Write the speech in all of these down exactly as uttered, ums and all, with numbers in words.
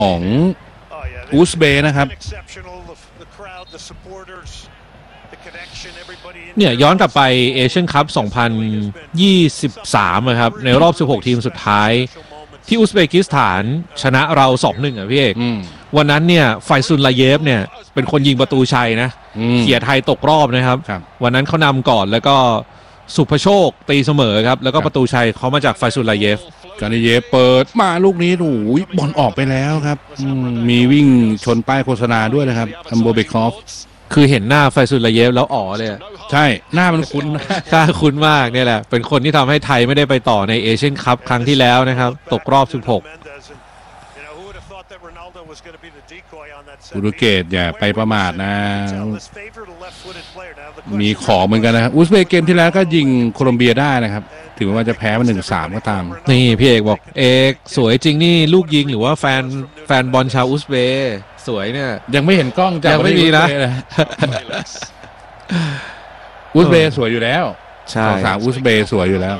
ของอูซเบย์นะครับเนี่ยย้อนกลับไปเอเชียนคัพสองพันยี่สิบสามครับในรอบสิบหกทีมสุดท้ายที่อุซเบกิสถานชนะเรา สองหนึ่ง อ่ะพี่เอกวันนั้นเนี่ยไฟซุนลาเยฟเนี่ยเป็นคนยิงประตูชัยนะเขี่ยไทยตกรอบนะครับวันนั้นเขานำก่อนแล้วก็สุภโชคตีเสมอครับแล้วก็ประตูชัยเขามาจากไฟซุนลาเยฟกานิเยฟเปิดมาลูกนี้โอ้ยบอลออกไปแล้วครับมีวิ่งชนป้ายโฆษณาด้วยนะครับอัมโบเบคอฟคือเห็นหน้าไฟซุนลาเยฟแล้วอ๋อเลยใช่หน้ามันคุ้นหน้าคุ้นมากเนี่ยแหละเป็นคนที่ทำให้ไทยไม่ได้ไปต่อในเอเชียนคัพครั้งที่แล้วนะครับตกรอบสิบหกโปรตุเกสอย่าไปประมาทนะมีของเหมือนกันนะครับอุซเบย์เกมที่แล้วก็ยิงโคลอมเบียได้นะครับถึงว่าจะแพ้มา หนึ่งสาม ก็ตามนี่พี่เอกบอกเอกสวยจริงนี่ลูกยิงหรือว่าแฟนแฟนบอลชาวอุซเบย์สวยเนี่ยยังไม่เห็นกล้องยังไม่มีนะอุซเบย์สวยอยู่แล้วใช่สาวอุซเบย์สวยอยู่แล้ว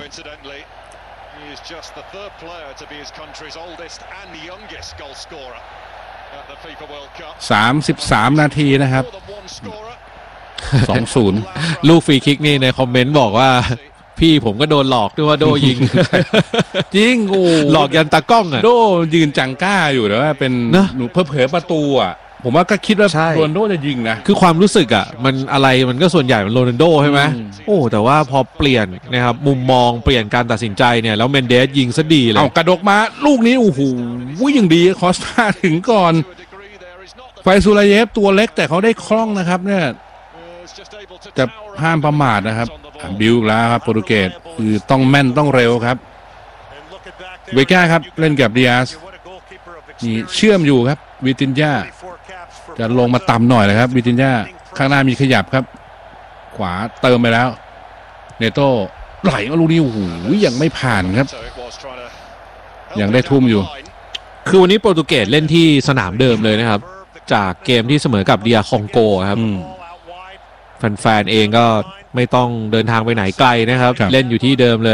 สามสิบสามนาทีนะครับ สองศูนย์ลูกฟรีคิกนี่ในคอมเมนต์บอกว่าพี่ผมก็โดนหลอกด้วยว่าโดยิงจริงโอ้หลอกยันตากล้องอ่ะโดยืนจังก้าอยู่แต่ว่าเป็นหนูเผลอประตูอ่ะผมว่าก็คิดว่าโรนัลโดจะยิงนะคือความรู้สึกอ่ะมันอะไรมันก็ส่วนใหญ่มันโรนัลโดใช่ไหมโอ้แต่ว่าพอเปลี่ยนนะครับมุมมองเปลี่ยนการตัดสินใจเนี่ยแล้วเมนเดสยิงซะดีเลยเอากระดกมาลูกนี้โอ้โหวิ่งดีคอสตาถึงก่อนไฟซูลาเยฟตัวเล็กแต่เขาได้คล่องนะครับเนี่ยจะห้ามประมาทนะครับบิวแล้วครับโปรตุเกสคือต้องแม่นต้องเร็วครับเวก้าครับเล่นกับดิอาสนี่เชื่อมอยู่ครับวิตินญาจะลงมาต่ำหน่อยนะครับวิตินญาข้างหน้ามีขยับครับขวาเติมไปแล้วเนโต้ไหลมาลูกนี้โอ้โหยังไม่ผ่านครับยังได้ทุ่มอยู่คือวันนี้โปรตุเกสเล่นที่สนามเดิมเลยนะครับจากเกมที่เสมอกับเดียคองโกครับแฟนๆเองก็ไม่ต้องเดินทางไปไหนไกลนะครับเล่นอยู่ที่เดิมเลย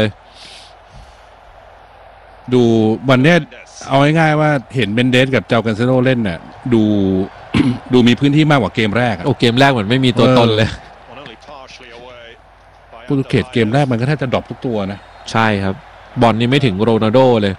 ดูวันนี้เอาง่ายๆว่าเห็นเบนเดสกับเจ้ากันเซโร่เล่นน่ะดู ดูมีพื้นที่มากกว่าเกมแรกโอ้เกมแรกเหมือนไม่มีตัวตนเลยโปรตุเกสเกมแรกมันก็แทบจะดรอปทุกตัวนะใช่ครับบอลนี่ไม่ถึงโรนัลโดเลย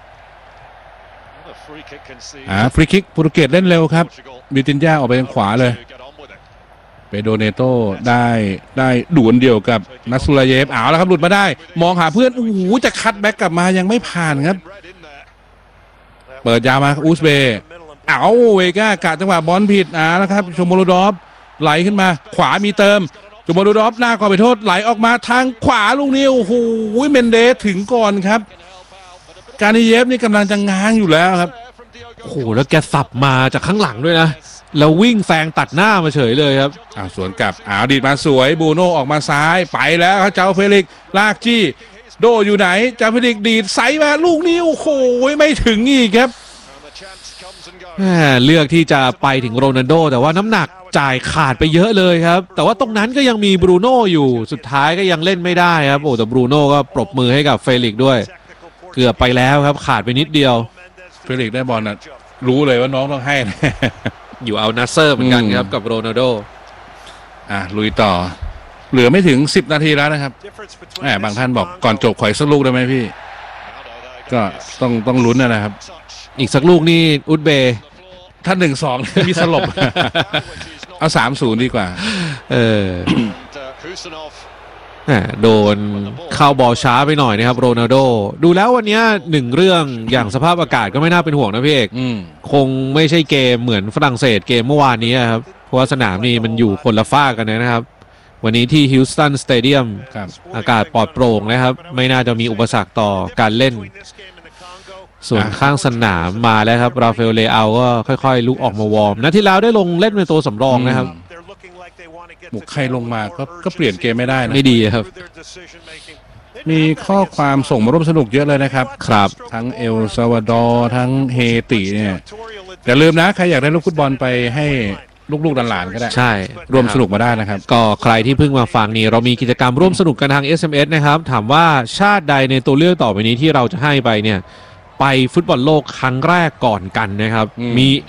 อ่าฟรีคิกโปรตุเกสเล่นเร็วครับวิตินญาออกไปทางขวาเลยเปโดเนโต้ได้ได้ด่วนเดียวกับนัสซูลาเยฟเอาแล้วครับหลุดมาได้มองหาเพื่อนโอ้โหจะคัดแบ็กกลับมายังไม่ผ่านครับเปิดยาวมาอูซเบย์เอาเวก้ากะจังหวะบอลผิดอ่าแล้วครับชมโมโลดอฟไหลขึ้นมาขวามีเติมชมโมโลดอฟหน้าก่อนไปโทษไหลออกมาทางขวาลูกนี้โอ้โหเมนเดสถึงก่อนครับกานิเยฟนี่กำลังจะง้างอยู่แล้วครับโอ้โหแล้วแกสับมาจากข้างหลังด้วยนะแล้ววิ่งแซงตัดหน้ามาเฉยเลยครับอ่าสวนกลับอ่าดีดมาสวยบูโน่ออกมาซ้ายไปแล้วครับเจ้าเฟลิกลากจี้โดอยู่ไหนเจ้าเฟลิกดีดไซมาลูกนี้โอ้โหไม่ถึงอีกครับเลือกที่จะไปถึงโรนัลโดแต่ว่าน้ำหนักจ่ายขาดไปเยอะเลยครับแต่ว่าตรงนั้นก็ยังมีบรูโน่อยู่สุดท้ายก็ยังเล่นไม่ได้ครับโอ้แต่บรูโน่ก็ปรบมือให้กับเฟลิกด้วยเกือบไปแล้วครับขาดไปนิดเดียวเฟลิกได้บอลนะรู้เลยว่าน้องต้องให้อยู่เอานัสเซอร์เหมือนกันครับกับโรนัลโดอ่ะลุยต่อเหลือไม่ถึงสิบนาทีแล้วนะครับแหมบางท่านบอกก่อนจบขออีกสักลูกได้ไหมพี่ก็ต้องต้องลุ้นนะครับอีกสักลูกนี่อุซเบย์ถ้าหนึ่งสองมีสลบเอาสามศูนย์ดีกว่าเออโดนเข้าบอลช้าไปหน่อยนะครับโรนัลโดดูแล้ววันนี้หนึ่งเรื่องอย่างสภาพอากาศก็ไม่น่าเป็นห่วงนะพี่เอกคงไม่ใช่เกมเหมือนฝรั่งเศสเกมเมื่อวานนี้ครับเพราะว่าสนามนี้มันอยู่คนละฝ้ากันนะครับวันนี้ที่ฮิลสตันสเตเดียมอากาศปลอดโปร่งนะครับไม่น่าจะมีอุปสรรคต่อการเล่นส่วนข้างสนามมาแล้วครับราฟาเอลเลอาก็ค่อยๆลุกออกมาวอร์มนัดที่แล้วได้ลงเล่นเป็นตัวสำรองนะครับบุกใครลงมาก็ก็เปลี่ยนเกมไม่ได้นะไม่ดีครับมีข้อความส่งมาร่วมสนุกเยอะเลยนะครับครับทั้งเอลซัลวาดอร์ทั้งเฮติเนี่ยอย่าลืมนะใครอยากได้ลูกฟุตบอลไปให้ลูกๆหลานๆก็ได้ใช่ร่วมสนุกมาได้นะครับก็ใครที่เพิ่งมาฟังนี่เรามีกิจกรรมร่วมสนุกกันทาง เอส เอ็ม เอส นะครับถามว่าชาติใดในตัวเลือกต่อไปนี้ที่เราจะให้ไปเนี่ยไปฟุตบอลโลกครั้งแรกก่อนกันนะครับมี